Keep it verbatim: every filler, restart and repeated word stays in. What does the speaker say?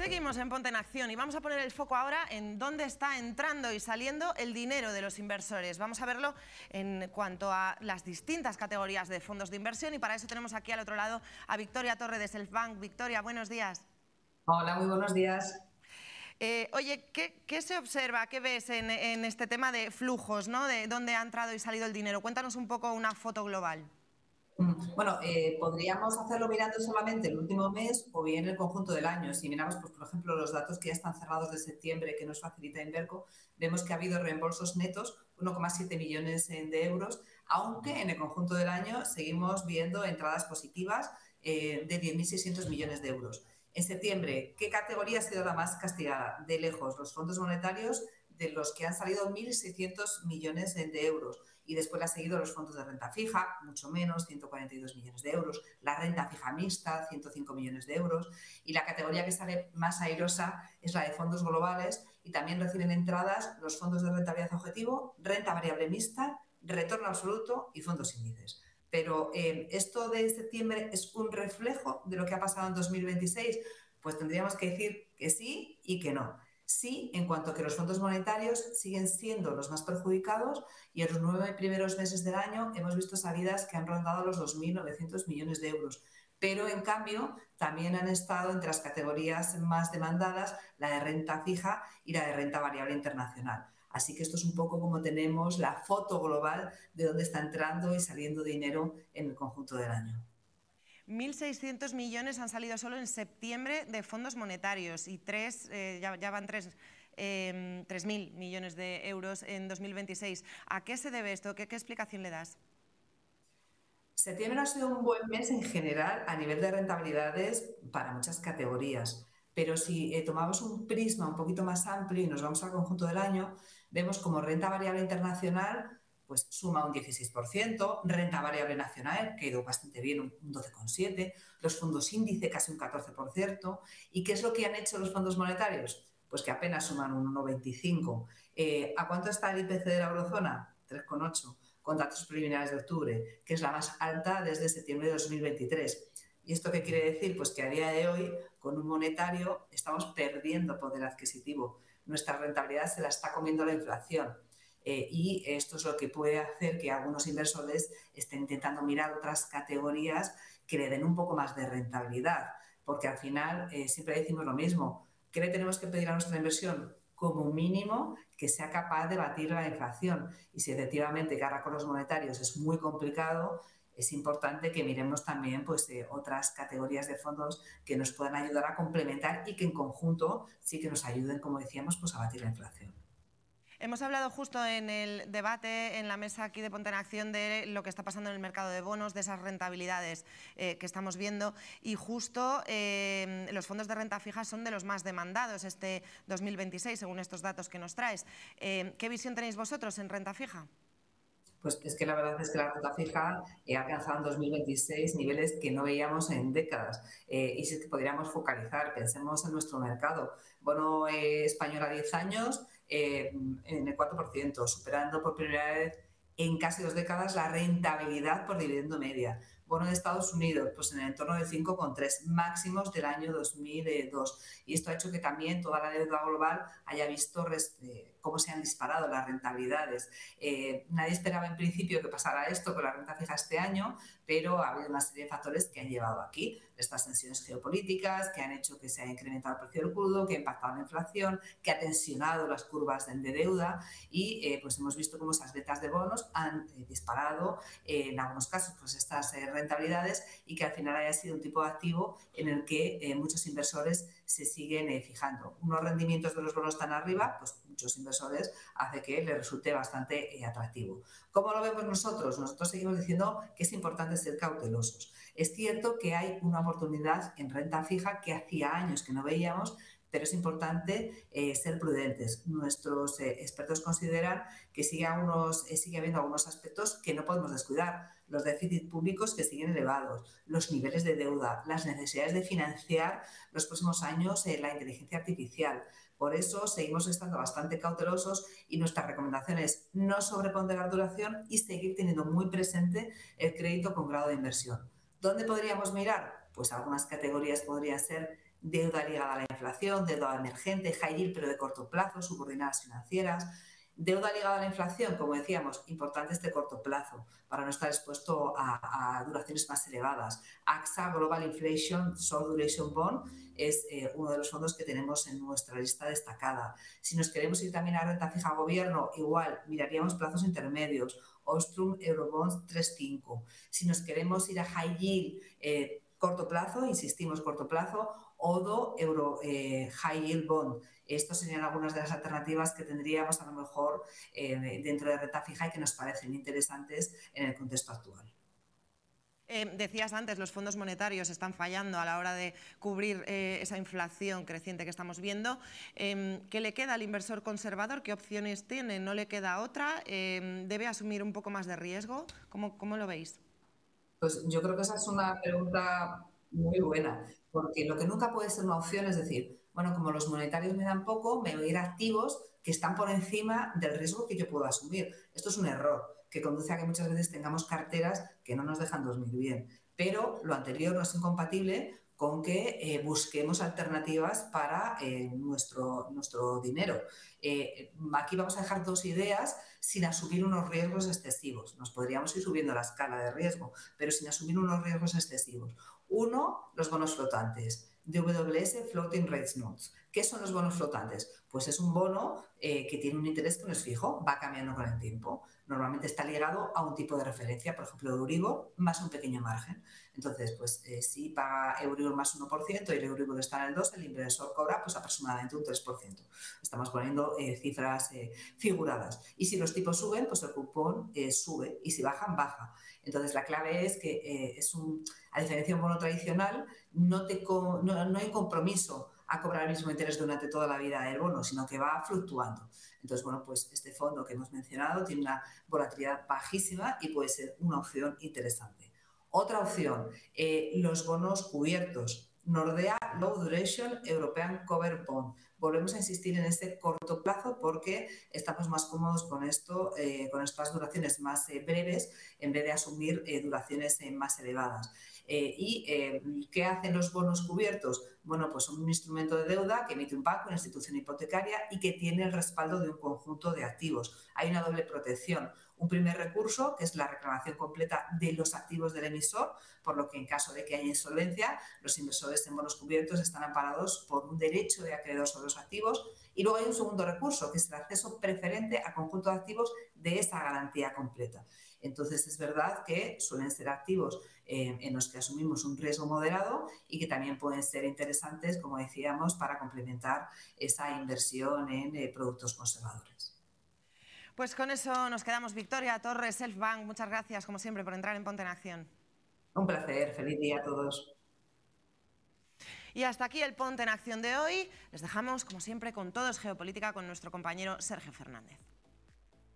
Seguimos en Ponte en Acción y vamos a poner el foco ahora en dónde está entrando y saliendo el dinero de los inversores. Vamos a verlo en cuanto a las distintas categorías de fondos de inversión y para eso tenemos aquí al otro lado a Victoria Torre de Selfbank. Victoria, buenos días. Hola, muy buenos días. Eh, oye, ¿qué, ¿qué se observa, qué ves en, en este tema de flujos, ¿no? De dónde ha entrado y salido el dinero? Cuéntanos un poco una foto global. Bueno, eh, podríamos hacerlo mirando solamente el último mes o bien el conjunto del año. Si miramos, pues, por ejemplo, los datos que ya están cerrados de septiembre que nos facilita Inverco, vemos que ha habido reembolsos netos, uno coma siete millones de euros, aunque en el conjunto del año seguimos viendo entradas positivas eh, de diez mil seiscientos millones de euros. En septiembre, ¿qué categoría ha sido la más castigada? De lejos, los fondos monetarios, de los que han salido mil seiscientos millones de euros. Y después le ha seguido los fondos de renta fija, mucho menos, ciento cuarenta y dos millones de euros. La renta fija mixta, ciento cinco millones de euros. Y la categoría que sale más airosa es la de fondos globales y también reciben entradas los fondos de rentabilidad objetivo, renta variable mixta, retorno absoluto y fondos índices. Pero eh, ¿esto de septiembre es un reflejo de lo que ha pasado en dos mil veintiséis? Pues tendríamos que decir que sí y que no. Sí, en cuanto a que los fondos monetarios siguen siendo los más perjudicados y en los nueve primeros meses del año hemos visto salidas que han rondado los dos mil novecientos millones de euros. Pero, en cambio, también han estado entre las categorías más demandadas la de renta fija y la de renta variable internacional. Así que esto es un poco como tenemos la foto global de dónde está entrando y saliendo dinero en el conjunto del año. mil seiscientos millones han salido solo en septiembre de fondos monetarios y tres, eh, ya, ya van tres eh, mil millones de euros en dos mil veintiséis. ¿A qué se debe esto? ¿Qué, qué explicación le das? Septiembre ha sido un buen mes en general a nivel de rentabilidades para muchas categorías. Pero si eh, tomamos un prisma un poquito más amplio y nos vamos al conjunto del año, vemos como renta variable internacional pues suma un dieciséis por ciento, renta variable nacional, que ha ido bastante bien, un doce coma siete por ciento, los fondos índice casi un catorce por ciento. ¿Y qué es lo que han hecho los fondos monetarios? Pues que apenas suman un uno coma veinticinco por ciento. Eh, ¿A cuánto está el I P C de la eurozona? tres coma ocho por ciento, con datos preliminares de octubre, que es la más alta desde septiembre de dos mil veintitrés. ¿Y esto qué quiere decir? Pues que a día de hoy, con un monetario, estamos perdiendo poder adquisitivo. Nuestra rentabilidad se la está comiendo la inflación. Eh, y esto es lo que puede hacer que algunos inversores estén intentando mirar otras categorías que le den un poco más de rentabilidad, porque al final eh, siempre decimos lo mismo. ¿Qué le tenemos que pedir a nuestra inversión? Como mínimo que sea capaz de batir la inflación. Y si efectivamente ganar con los monetarios es muy complicado, es importante que miremos también pues, eh, otras categorías de fondos que nos puedan ayudar a complementar y que en conjunto sí que nos ayuden, como decíamos, pues, a batir la inflación. Hemos hablado justo en el debate, en la mesa aquí de Ponte en Acción, de lo que está pasando en el mercado de bonos, de esas rentabilidades eh, que estamos viendo y justo eh, los fondos de renta fija son de los más demandados este dos mil veintiséis, según estos datos que nos traes. Eh, ¿Qué visión tenéis vosotros en renta fija? Pues es que la verdad es que la renta fija eh, ha alcanzado en dos mil veintiséis niveles que no veíamos en décadas. Eh, y si es que podríamos focalizar, pensemos en nuestro mercado. Bono eh, español a diez años eh, en el cuatro por ciento, superando por primera vez en casi dos décadas la rentabilidad por dividendo media. Bono de Estados Unidos, pues en el entorno del cinco coma tres, máximos del año dos mil dos. Y esto ha hecho que también toda la deuda global haya visto eh, cómo se han disparado las rentabilidades. Eh, nadie esperaba en principio que pasara esto con la renta fija este año, pero ha habido una serie de factores que han llevado aquí. Estas tensiones geopolíticas que han hecho que se haya incrementado el precio del crudo, que ha impactado en la inflación, que ha tensionado las curvas de deuda y eh, pues hemos visto cómo esas ventas de bonos han eh, disparado eh, en algunos casos pues estas eh, rentabilidades y que al final haya sido un tipo de activo en el que eh, muchos inversores se siguen eh, fijando. Unos rendimientos de los bonos tan arriba, pues muchos inversores hace que les resulte bastante eh, atractivo. ¿Cómo lo vemos nosotros? Nosotros seguimos diciendo que es importante ser cautelosos. Es cierto que hay una oportunidad en renta fija que hacía años que no veíamos, pero es importante eh, ser prudentes. Nuestros eh, expertos consideran que sigue, unos, eh, sigue habiendo algunos aspectos que no podemos descuidar. Los déficits públicos que siguen elevados, los niveles de deuda, las necesidades de financiar los próximos años eh, la inteligencia artificial. Por eso seguimos estando bastante cautelosos y nuestra recomendación es no sobreponderar duración y seguir teniendo muy presente el crédito con grado de inversión. ¿Dónde podríamos mirar? Pues algunas categorías podrían ser deuda ligada a la inflación, deuda emergente, high yield pero de corto plazo, subordinadas financieras. Deuda ligada a la inflación, como decíamos, importante este corto plazo para no estar expuesto a, a duraciones más elevadas. A X A Global Inflation Short Duration Bond es eh, uno de los fondos que tenemos en nuestra lista destacada. Si nos queremos ir también a renta fija gobierno, igual miraríamos plazos intermedios, Ostrum Eurobonds tres punto cinco. Si nos queremos ir a high yield, eh, corto plazo, insistimos corto plazo, O D O Euro eh, High Yield Bond. Estos serían algunas de las alternativas que tendríamos a lo mejor eh, dentro de renta fija y que nos parecen interesantes en el contexto actual. Eh, decías antes, los fondos monetarios están fallando a la hora de cubrir eh, esa inflación creciente que estamos viendo. Eh, ¿Qué le queda al inversor conservador? ¿Qué opciones tiene? ¿No le queda otra? Eh, ¿Debe asumir un poco más de riesgo? ¿Cómo, cómo lo veis? Pues yo creo que esa es una pregunta muy buena, porque lo que nunca puede ser una opción es decir, bueno, como los monetarios me dan poco, me voy a ir a activos que están por encima del riesgo que yo puedo asumir. Esto es un error que conduce a que muchas veces tengamos carteras que no nos dejan dormir bien. Pero lo anterior no es incompatible con que eh, busquemos alternativas para eh, nuestro, nuestro dinero. Eh, aquí vamos a dejar dos ideas sin asumir unos riesgos excesivos. Nos podríamos ir subiendo la escala de riesgo, pero sin asumir unos riesgos excesivos. Uno, los bonos flotantes. D W S Floating Rates Notes. ¿Qué son los bonos flotantes? Pues es un bono eh, que tiene un interés que no es fijo, va cambiando con el tiempo. Normalmente está ligado a un tipo de referencia, por ejemplo, Euribor más un pequeño margen. Entonces, pues eh, si paga Euribor más uno por ciento y el Euribor está en el dos por ciento, el inversor cobra pues aproximadamente un tres por ciento. Estamos poniendo eh, cifras eh, figuradas. Y si los tipos suben, pues el cupón eh, sube y si bajan, baja. Entonces, la clave es que eh, es un, a diferencia de un bono tradicional, no, te, no, no hay compromiso a cobrar el mismo interés durante toda la vida del bono, sino que va fluctuando. Entonces, bueno, pues este fondo que hemos mencionado tiene una volatilidad bajísima y puede ser una opción interesante. Otra opción, eh, los bonos cubiertos. Nordea Low Duration European Cover Bond. Volvemos a insistir en este corto plazo porque estamos más cómodos con esto, eh, con estas duraciones más eh, breves en vez de asumir eh, duraciones eh, más elevadas. Eh, ¿Y eh, qué hacen los bonos cubiertos? Bueno, pues son un instrumento de deuda que emite un banco, una institución hipotecaria y que tiene el respaldo de un conjunto de activos. Hay una doble protección. Un primer recurso, que es la reclamación completa de los activos del emisor, por lo que en caso de que haya insolvencia, los inversores en bonos cubiertos están amparados por un derecho de acreedor sobre los activos. Y luego hay un segundo recurso, que es el acceso preferente a conjunto de activos de esa garantía completa. Entonces, es verdad que suelen ser activos eh, en los que asumimos un riesgo moderado y que también pueden ser interesantes, como decíamos, para complementar esa inversión en eh, productos conservadores. Pues con eso nos quedamos. Victoria Torres, Selfbank, muchas gracias, como siempre, por entrar en Ponte en Acción. Un placer. Feliz día a todos. Y hasta aquí el Ponte en Acción de hoy. Les dejamos, como siempre, con Todo es Geopolítica con nuestro compañero Sergio Fernández.